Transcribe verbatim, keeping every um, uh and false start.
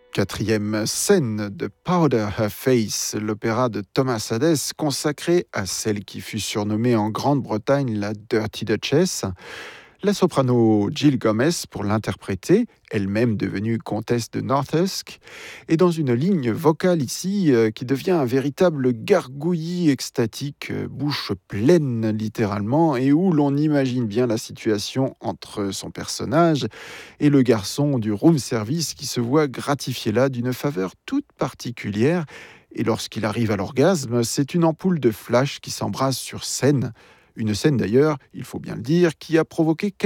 Quatrième scène de Powder Her Face, l'opéra de Thomas Hadès consacré à celle qui fut surnommée en Grande-Bretagne la Dirty Duchess. La soprano Jill Gomez pour l'interpréter, elle-même devenue comtesse de Northusk, et dans une ligne vocale ici euh, qui devient un véritable gargouillis extatique, euh, bouche pleine littéralement, et où l'on imagine bien la situation entre son personnage et le garçon du room service qui se voit gratifié là d'une faveur toute particulière. Et lorsqu'il arrive à l'orgasme, c'est une ampoule de flash qui s'embrase sur scène. Une scène d'ailleurs, il faut bien le dire, qui a provoqué